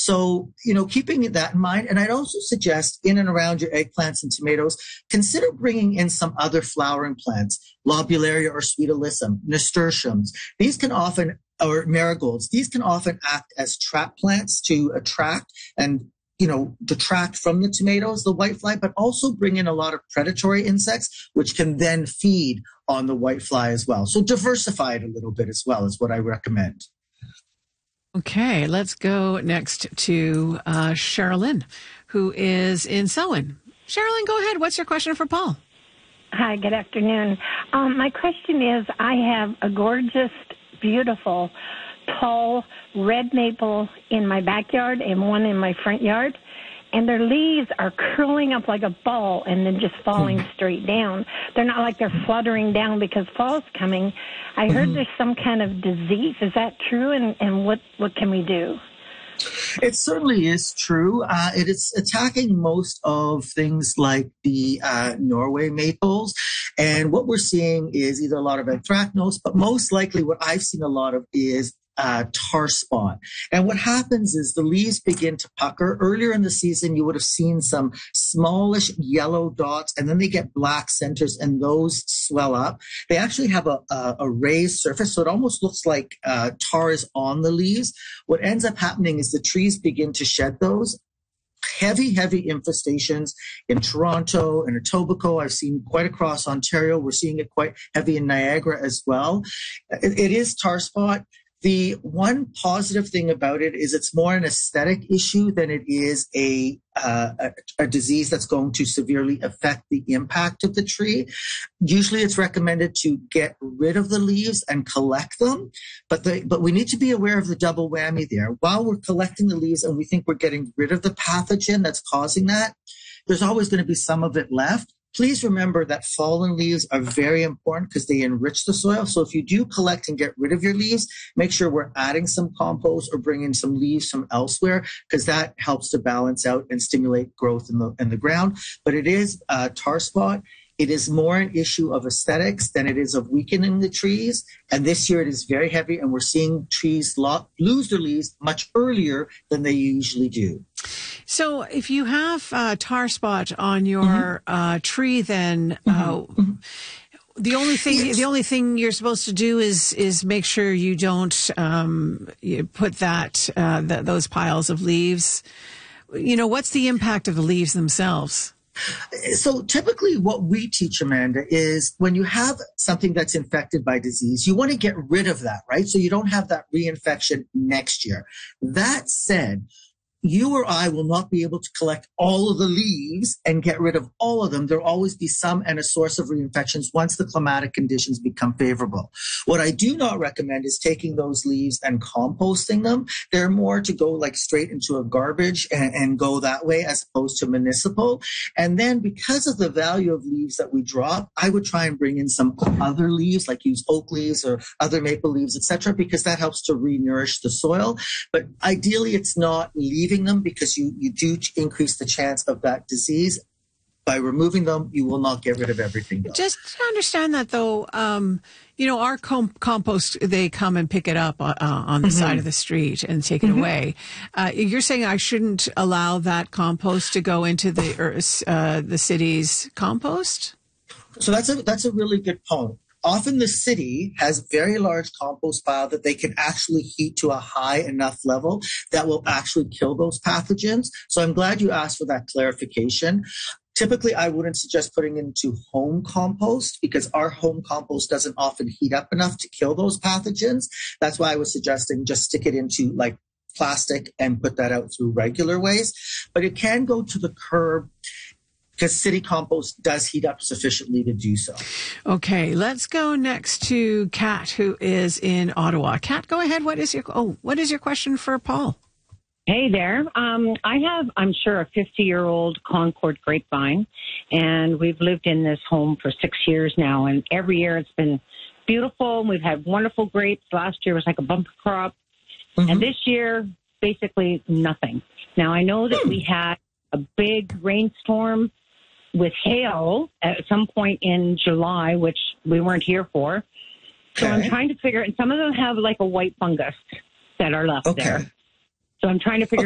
So, keeping that in mind, and I'd also suggest in and around your eggplants and tomatoes, consider bringing in some other flowering plants, lobularia or sweet alyssum, nasturtiums. These can often, or marigolds, these can often act as trap plants to attract and detract from the tomatoes, the whitefly, but also bring in a lot of predatory insects, which can then feed on the whitefly as well. So diversify it a little bit as well is what I recommend. Okay, let's go next to Sherilyn, who is in Selwyn. Sherilyn, go ahead. What's your question for Paul? Hi, good afternoon. My question is, I have a gorgeous, beautiful, tall red maple in my backyard and one in my front yard, and their leaves are curling up like a ball and then just falling straight down. They're not like they're fluttering down because fall's coming. I heard there's some kind of disease. Is that true? And what can we do? It certainly is true. It is attacking most of things like the Norway maples. And what we're seeing is either a lot of anthracnose, but most likely what I've seen a lot of is tar spot. And what happens is the leaves begin to pucker. Earlier in the season, you would have seen some smallish yellow dots, and then they get black centers, and those swell up. They actually have a raised surface, so it almost looks like tar is on the leaves. What ends up happening is the trees begin to shed those. Heavy infestations in Toronto and Etobicoke. I've seen quite across Ontario. We're seeing it quite heavy in Niagara as well. It is tar spot. The one positive thing about it is it's more an aesthetic issue than it is a disease that's going to severely affect the impact of the tree. Usually it's recommended to get rid of the leaves and collect them, but we need to be aware of the double whammy there. While we're collecting the leaves and we think we're getting rid of the pathogen that's causing that, there's always going to be some of it left. Please remember that fallen leaves are very important because they enrich the soil. So if you do collect and get rid of your leaves, make sure we're adding some compost or bringing some leaves from elsewhere, because that helps to balance out and stimulate growth in the ground. But it is tar spot. It is more an issue of aesthetics than it is of weakening the trees. And this year it is very heavy, and we're seeing trees lose their leaves much earlier than they usually do. So if you have tar spot on your tree, then the only thing you're supposed to do is make sure you don't you put those piles of leaves. What's the impact of the leaves themselves? So typically what we teach, Amanda, is when you have something that's infected by disease, you want to get rid of that, right? So you don't have that reinfection next year. That said, you or I will not be able to collect all of the leaves and get rid of all of them. There'll always be some and a source of reinfections once the climatic conditions become favorable. What I do not recommend is taking those leaves and composting them. They're more to go like straight into a garbage and go that way as opposed to municipal. And then because of the value of leaves that we drop, I would try and bring in some other leaves, like use oak leaves or other maple leaves, etc., because that helps to re-nourish the soil. But ideally, it's not leaving them, because you do increase the chance of that disease. By removing them, you will not get rid of everything, though. Just to understand that, though, our compost, they come and pick it up on the side of the street and take it away. You're saying I shouldn't allow that compost to go into the city's compost? So that's a really good point. Often the city has very large compost pile that they can actually heat to a high enough level that will actually kill those pathogens. So I'm glad you asked for that clarification. Typically, I wouldn't suggest putting into home compost because our home compost doesn't often heat up enough to kill those pathogens. That's why I was suggesting just stick it into like plastic and put that out through regular ways. But it can go to the curb, because city compost does heat up sufficiently to do so. Okay, let's go next to Kat, who is in Ottawa. Kat, go ahead. What is your question for Paul? Hey there. I have, I'm sure, a 50-year-old Concord grapevine, and we've lived in this home for 6 years now, and every year it's been beautiful. We've had wonderful grapes. Last year was like a bumper crop, and this year, basically nothing. Now, I know that we had a big rainstorm with hail at some point in July, which we weren't here for. So I'm trying to figure, and some of them have like a white fungus that are left there. So I'm trying to figure